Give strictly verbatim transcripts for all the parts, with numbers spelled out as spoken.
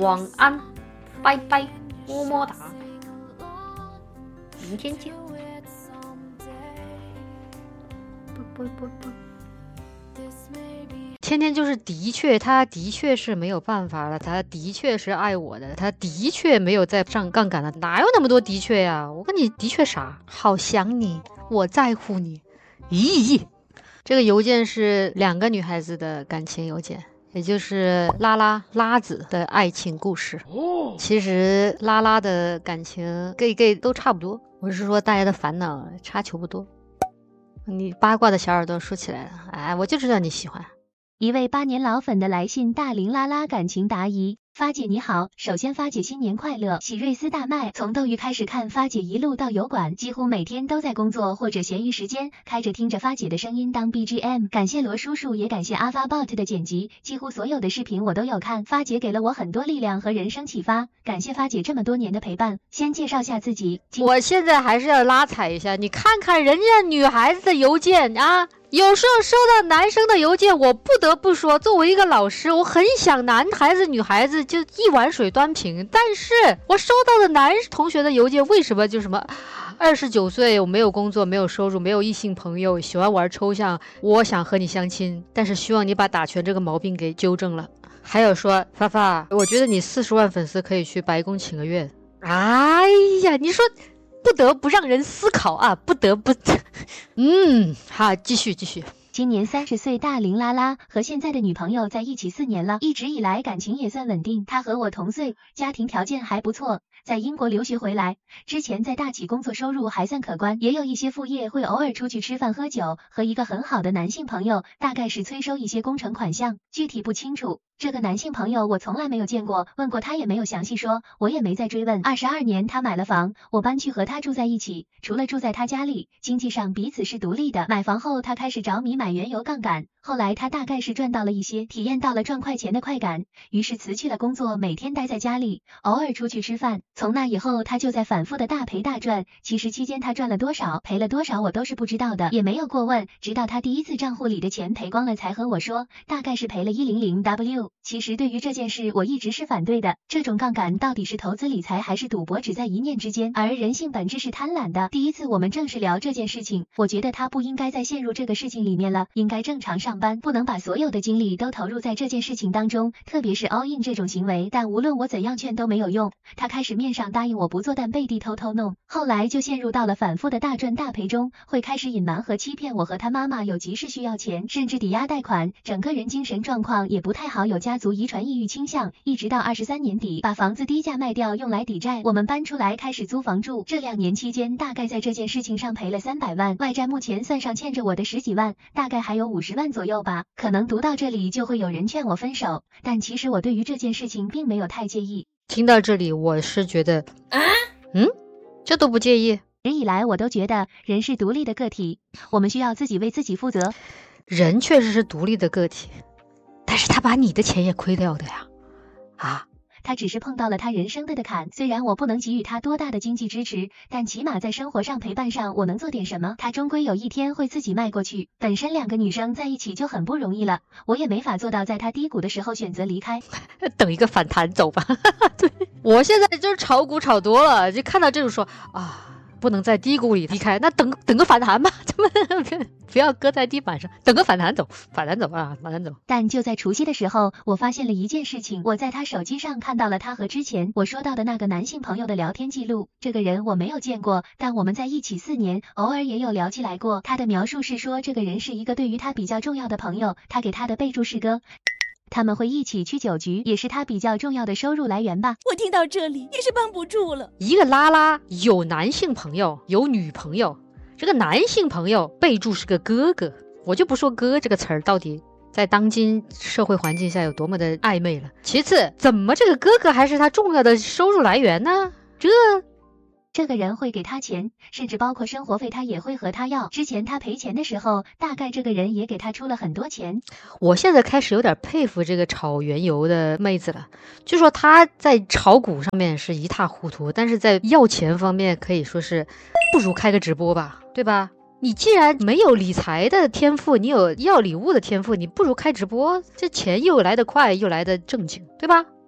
晚安，拜拜，么么哒，明天见。不不不不。天天就是的确，他的确是没有办法了，他的确是爱我的，他的确没有在上杠杆了，哪有那么多的确呀？我跟你的确啥？好想你，我在乎你。咦，这个邮件是两个女孩子的感情邮件，也就是拉拉拉子的爱情故事。其实拉拉的感情 gay gay 都差不多，我是说大家的烦恼差球不多。你八卦的小耳朵竖起来了，哎，我就知道你喜欢。 一位八年老粉的来信，大龄拉拉感情答疑。发姐你好，首先发姐新年快乐，喜瑞斯大卖。从斗鱼开始看发姐一路到油管，几乎每天都在工作或者闲余时间开着听着发姐的声音当 B G M。感谢罗叔叔，也感谢 AlphaBot 的剪辑，几乎所有的视频我都有看。发姐给了我很多力量和人生启发，感谢发姐这么多年的陪伴。先介绍下自己， 我现在还是要拉踩一下，你看看人家女孩子的邮件啊。有时候收到男生的邮件，我不得不说，作为一个老师，我很想男孩子女孩子就一碗水端平，但是我收到的男同学的邮件为什么就什么二十九岁，我没有工作，没有收入，没有异性朋友，喜欢玩抽象，我想和你相亲，但是希望你把打拳这个毛病给纠正了。还有说发发，我觉得你四十万粉丝可以去白宫请个月。哎呀，你说不得不让人思考啊，不得不嗯，好，继续继续。 今年三十岁大龄拉拉和现在的女朋友在一起四年了，一直以来感情也算稳定。他和我同岁，家庭条件还不错，在英国留学回来之前在大企工作，收入还算可观，也有一些副业，会偶尔出去吃饭喝酒，和一个很好的男性朋友，大概是催收一些工程款项，具体不清楚。这个男性朋友我从来没有见过，问过他也没有详细说，我也没再追问。二十二年他买了房，我搬去和他住在一起，除了住在他家里，经济上彼此是独立的。买房后他开始着迷买原油杠杆，后来他大概是赚到了一些，体验到了赚快钱的快感，于是辞去了工作，每天待在家里，偶尔出去吃饭。从那以后他就在反复的大赔大赚，其实期间他赚了多少赔了多少我都是不知道的，也没有过问，直到他第一次账户里的钱赔光了才和我说，大概是赔了一百 W。 其实对于这件事我一直是反对的，这种杠杆到底是投资理财还是赌博，只在一念之间，而人性本质是贪婪的。第一次我们正式聊这件事情，我觉得他不应该再陷入这个事情里面了，应该正常上班，不能把所有的精力都投入在这件事情当中，特别是 all in 这种行为。但无论我怎样劝都没有用，他开始面上答应我不做，但背地偷偷弄，后来就陷入到了反复的大赚大赔中，会开始隐瞒和欺骗我和他妈妈有急事需要钱，甚至抵押贷款，整个人精神状况也不太好，有家族遗传抑郁倾向，一直到二十三年底把房子低价卖掉用来抵债，我们搬出来开始租房住。这两年期间大概在这件事情上赔了三百万，外债目前算上欠着我的十几万，大概还有五十万左右吧。可能读到这里就会有人劝我分手，但其实我对于这件事情并没有太介意。 听到这里我是觉得啊，嗯，这都不介意。 一直以来我都觉得人是独立的个体，我们需要自己为自己负责。 人确实是独立的个体，但是他把你的钱也亏掉的呀。啊， 他只是碰到了他人生的的坎，虽然我不能给予他多大的经济支持，但起码在生活上陪伴上我能做点什么，他终归有一天会自己迈过去。本身两个女生在一起就很不容易了，我也没法做到在他低谷的时候选择离开， 等一个反弹走吧。对，我现在就是炒股炒多了，就看到这种说啊，不能在低谷里离开，那等等个反弹吧，不要搁在地板上，等个反弹走，反弹走啊，反弹走。 但就在除夕的时候，我发现了一件事情，我在他手机上看到了他和之前我说到的那个男性朋友的聊天记录。这个人我没有见过，但我们在一起四年，偶尔也有聊起来过。他的描述是说，这个人是一个对于他比较重要的朋友，他给他的备注是哥。他们会一起去酒局，也是他比较重要的收入来源吧。 我听到这里也是绷不住了。 一个拉拉有男性朋友，有女朋友，这个男性朋友备注是个哥哥，我就不说哥这个词儿到底在当今社会环境下有多么的暧昧了。其次，怎么这个哥哥还是他重要的收入来源呢？这这个人会给他钱，甚至包括生活费他也会和他要。之前他赔钱的时候，大概这个人也给他出了很多钱。 我现在开始有点佩服这个炒原油的妹子了，就说她在炒股上面是一塌糊涂，但是在要钱方面可以说是不如开个直播吧，对吧？你既然没有理财的天赋，你有要礼物的天赋，你不如开直播，这钱又来得快又来得正经，对吧？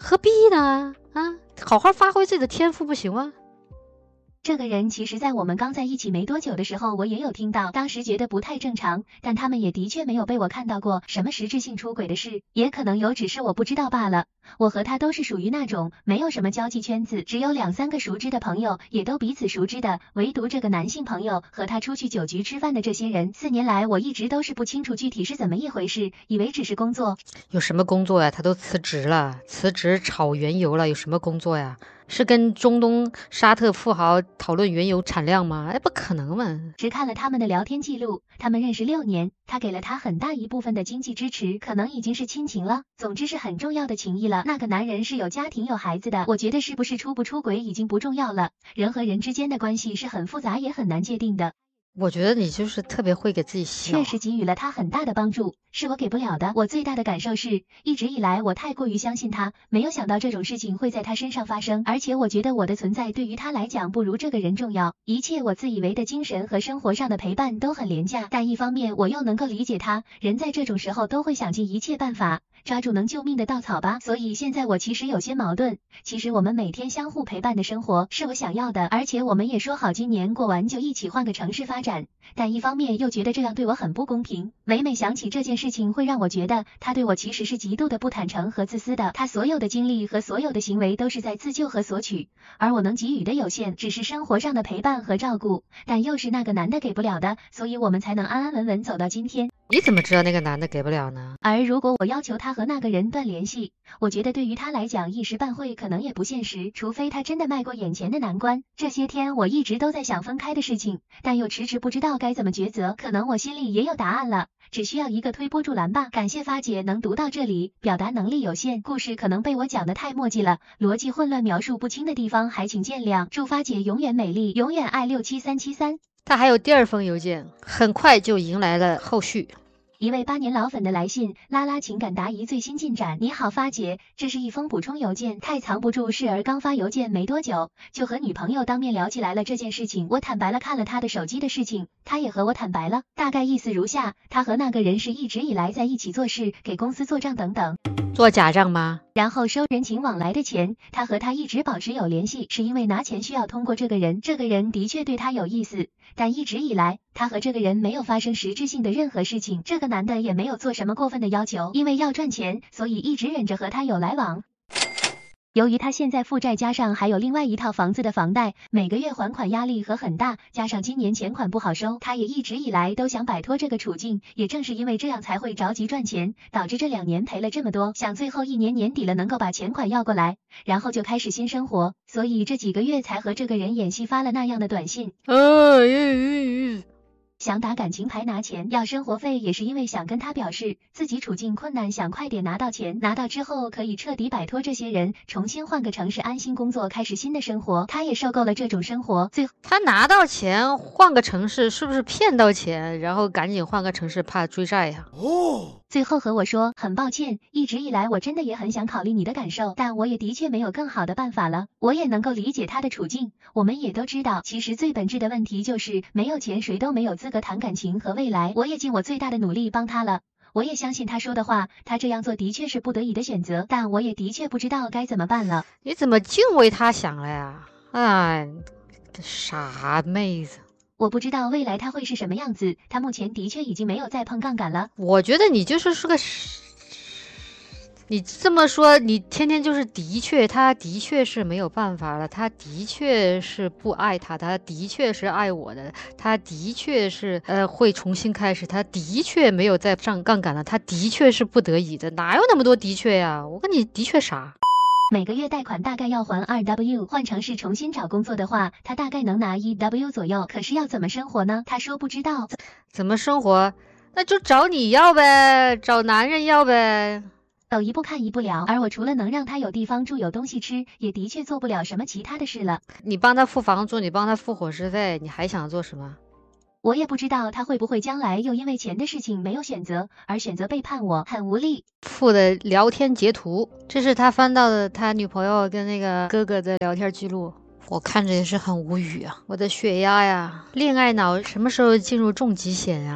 何必呢？啊，好好发挥自己的天赋不行吗？ 这个人其实在我们刚在一起没多久的时候，我也有听到，当时觉得不太正常，但他们也的确没有被我看到过什么实质性出轨的事，也可能有，只是我不知道罢了。我和他都是属于那种没有什么交际圈子，只有两三个熟知的朋友，也都彼此熟知的，唯独这个男性朋友和他出去酒局吃饭的这些人，四年来我一直都是不清楚具体是怎么一回事，以为只是工作。 有什么工作呀？他都辞职了，辞职炒原油了，有什么工作呀？是跟中东沙特富豪讨论原油产量吗？哎，不可能嘛！ 只看了他们的聊天记录，他们认识六年，他给了他很大一部分的经济支持，可能已经是亲情了，总之是很重要的情谊了。那个男人是有家庭有孩子的，我觉得是不是出不出轨已经不重要了，人和人之间的关系是很复杂也很难界定的。 我觉得你就是特别会给自己洗脑。 确实给予了他很大的帮助，是我给不了的。我最大的感受是，一直以来我太过于相信他，没有想到这种事情会在他身上发生，而且我觉得我的存在对于他来讲不如这个人重要。一切我自以为的精神和生活上的陪伴都很廉价，但一方面我又能够理解他，人在这种时候都会想尽一切办法抓住能救命的稻草吧。所以现在我其实有些矛盾，其实我们每天相互陪伴的生活是我想要的，而且我们也说好今年过完就一起换个城市发展，但一方面又觉得这样对我很不公平。每每想起这件事情，会让我觉得他对我其实是极度的不坦诚和自私的，他所有的精力和所有的行为都是在自救和索取，而我能给予的有限，只是生活上的陪伴和照顾，但又是那个男的给不了的，所以我们才能安安稳稳走到今天。 你怎么知道那个男的给不了呢？ 而如果我要求他和那个人断联系，我觉得对于他来讲一时半会可能也不现实，除非他真的迈过眼前的难关。这些天我一直都在想分开的事情，但又迟迟不知道该怎么抉择，可能我心里也有答案了，只需要一个推波助澜吧。感谢发姐能读到这里，表达能力有限，故事可能被我讲得太墨迹了，逻辑混乱描述不清的地方还请见谅。祝发姐永远美丽，永远爱六七三七三。 他还有第二封邮件，很快就迎来了后续。 一位八年老粉的来信，拉拉情感答疑最新进展。你好发姐，这是一封补充邮件，太藏不住，是儿刚发邮件没多久，就和女朋友当面聊起来了这件事情。我坦白了看了他的手机的事情，他也和我坦白了，大概意思如下，他和那个人是一直以来在一起做事，给公司做账等等。 做假账吗？ 然后收人情往来的钱，他和他一直保持有联系，是因为拿钱需要通过这个人，这个人的确对他有意思，但一直以来他和这个人没有发生实质性的任何事情，这个男的也没有做什么过分的要求，因为要赚钱，所以一直忍着和他有来往。由于他现在负债加上还有另外一套房子的房贷，每个月还款压力和很大，加上今年钱款不好收，他也一直以来都想摆脱这个处境，也正是因为这样才会着急赚钱，导致这两年赔了这么多，想最后一年年底了能够把钱款要过来，然后就开始新生活，所以这几个月才和这个人演戏发了那样的短信。 呃呃想打感情牌拿钱，要生活费，也是因为想跟他表示自己处境困难，想快点拿到钱，拿到之后可以彻底摆脱这些人，重新换个城市安心工作，开始新的生活。他也受够了这种生活，最后他拿到钱换个城市，是不是骗到钱，然后赶紧换个城市怕追债呀？ 哦。最后和我说，很抱歉，一直以来我真的也很想考虑你的感受，但我也的确没有更好的办法了。我也能够理解他的处境，我们也都知道，其实最本质的问题就是没有钱谁都没有资格谈感情和未来。我也尽我最大的努力帮他了，我也相信他说的话，他这样做的确是不得已的选择，但我也的确不知道该怎么办了。 你怎么净为他想了呀？哎，傻妹子。 我不知道未来他会是什么样子，他目前的确已经没有再碰杠杆了。 我觉得你就是是个，你这么说，你天天就是的确，他的确是没有办法了，他的确是不爱他，他的确是爱我的，他的确是呃会重新开始，他的确没有再上杠杆了，他的确是不得已的，哪有那么多的确呀？我跟你的确傻。 每个月贷款大概要还 二 W， 换城市重新找工作的话，他大概能拿 一 W 左右，可是要怎么生活呢？他说不知道。 怎么生活？那就找你要呗，找男人要呗。 走一步看一步了，而我除了能让他有地方住有东西吃，也的确做不了什么其他的事了。 你帮他付房租，你帮他付伙食费，你还想做什么？ 我也不知道他会不会将来又因为钱的事情没有选择而选择背叛我，很无力。 附的聊天截图，这是他翻到的他女朋友跟那个哥哥的聊天记录，我看着也是很无语啊！我的血压呀，恋爱脑什么时候进入重极限呀？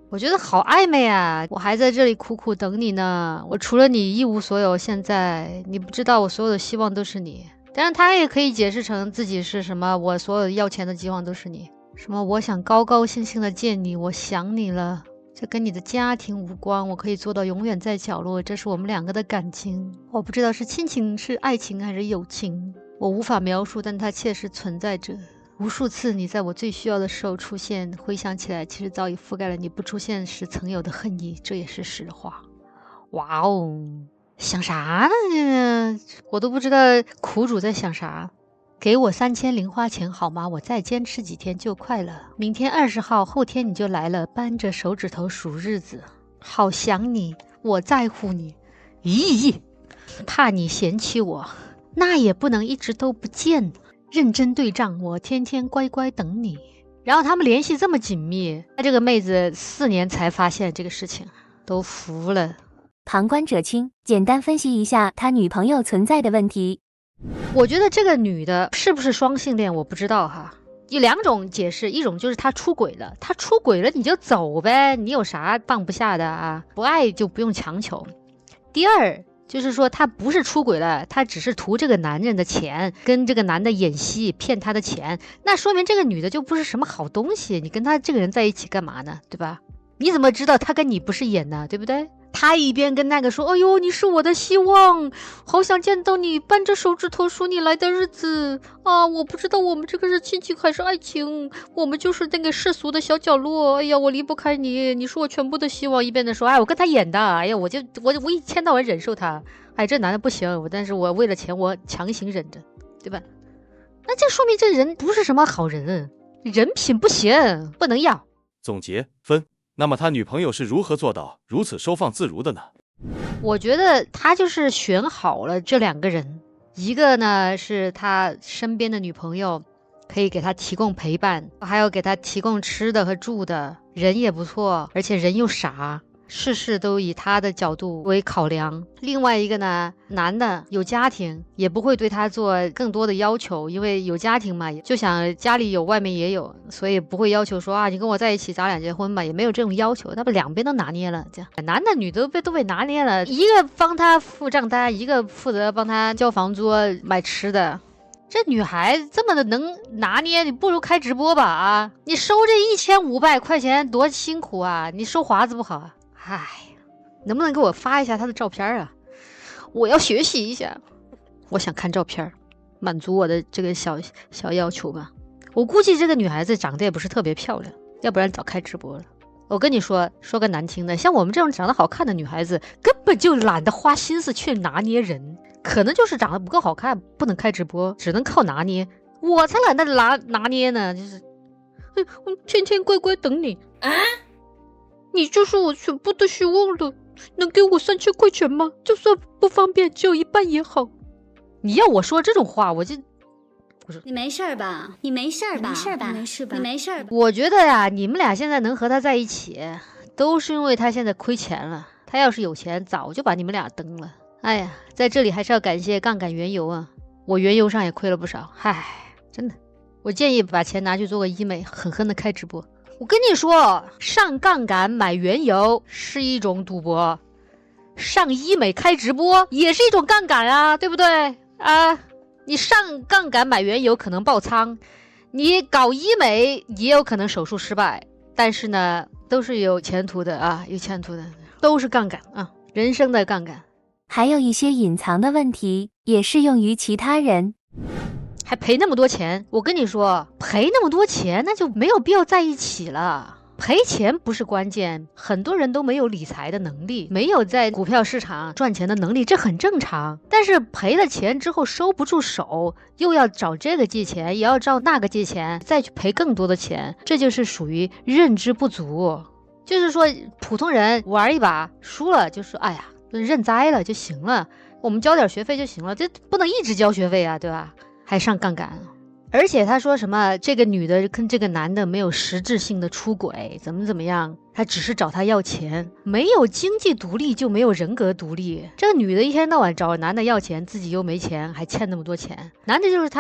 我觉得好暧昧啊，我还在这里苦苦等你呢，我除了你一无所有，现在你不知道我所有的希望都是你。当然他也可以解释成自己是什么，我所有要钱的希望都是你，什么我想高高兴兴的见你，我想你了，这跟你的家庭无关，我可以做到永远在角落，这是我们两个的感情，我不知道是亲情是爱情还是友情，我无法描述，但它确实存在着。无数次你在我最需要的时候出现，回想起来其实早已覆盖了你不出现时曾有的恨意，这也是实话。哇哦，想啥呢？我都不知道苦主在想啥。给我三千零花钱好吗？我再坚持几天就快了。明天二十号，后天你就来了，扳着手指头数日子。好想你，我在乎你。咦，怕你嫌弃我，那也不能一直都不见。认真对账，我天天乖乖等你。然后他们联系这么紧密，这个妹子四年才发现这个事情，都服了。 旁观者清，简单分析一下他女朋友存在的问题。 我觉得这个女的是不是双性恋我不知道哈，有两种解释，一种就是她出轨了，她出轨了你就走呗，你有啥放不下的啊？不爱就不用强求。第二就是说她不是出轨了，她只是图这个男人的钱，跟这个男的演戏骗他的钱，那说明这个女的就不是什么好东西，你跟他这个人在一起干嘛呢？对吧？你怎么知道他跟你不是演的，对不对？他一边跟那个说，哎呦，你是我的希望，好想见到你，扳着手指头数你来的日子啊！我不知道我们这个是亲情还是爱情，我们就是那个世俗的小角落。哎呀，我离不开你，你是我全部的希望。一边的说，哎，我跟他演的，哎呀，我就我我一天到晚忍受他，哎，这男的不行，但是我为了钱我强行忍着，对吧？那这说明这人不是什么好人，人品不行，不能要。 总结分。那么他女朋友是如何做到如此收放自如的呢？ 我觉得他就是选好了这两个人，一个呢是他身边的女朋友，可以给他提供陪伴，还有给他提供吃的和住的，人也不错，而且人又傻，事事都以他的角度为考量。另外一个呢，男的有家庭，也不会对他做更多的要求，因为有家庭嘛，就想家里有外面也有，所以不会要求说啊，你跟我在一起咱俩结婚吧，也没有这种要求，他们两边都拿捏了，这样男的女的都被都被拿捏了，一个帮他付账单，一个负责帮他交房租买吃的。这女孩子这么的能拿捏，你不如开直播吧啊！你收这一千五百块钱多辛苦啊，你收华子不好啊？唉，能不能给我发一下她的照片啊？我要学习一下，我想看照片，满足我的这个小小要求吧。我估计这个女孩子长得也不是特别漂亮，要不然早开直播了。我跟你说，说个难听的，像我们这种长得好看的女孩子，根本就懒得花心思去拿捏人，可能就是长得不够好看，不能开直播，只能靠拿捏。我才懒得拿拿捏呢，就是，哎，我天天乖乖等你啊。你就是我全部的希望了，能给我三千块钱吗？就算不方便，只有一半也好。你要我说这种话，我就我说你没事吧？你没事吧？ 没事吧？ 没事吧？你没事吧？ 我觉得呀，你们俩现在能和他在一起，都是因为他现在亏钱了。他要是有钱，早就把你们俩蹬了。哎呀，在这里还是要感谢杠杆原油啊，我原油上也亏了不少。唉，真的，我建议把钱拿去做个医美，狠狠的开直播。我跟你说，上杠杆买原油是一种赌博，上医美开直播也是一种杠杆啊，对不对啊？你上杠杆买原油可能爆仓，你搞医美也有可能手术失败，但是呢，都是有前途的啊，有前途的，都是杠杆啊，人生的杠杆。 还有一些隐藏的问题，也适用于其他人。 还赔那么多钱，我跟你说，赔那么多钱那就没有必要在一起了。赔钱不是关键，很多人都没有理财的能力，没有在股票市场赚钱的能力，这很正常。但是赔了钱之后收不住手，又要找这个借钱，也要找那个借钱，再去赔更多的钱，这就是属于认知不足。就是说普通人玩一把输了就说哎呀认栽了就行了，我们交点学费就行了，这不能一直交学费啊，对吧？还上杠杆。而且他说什么这个女的跟这个男的没有实质性的出轨，怎么怎么样，他只是找他要钱，没有经济独立就没有人格独立。这个女的一天到晚找男的要钱，自己又没钱，还欠那么多钱，男的就是他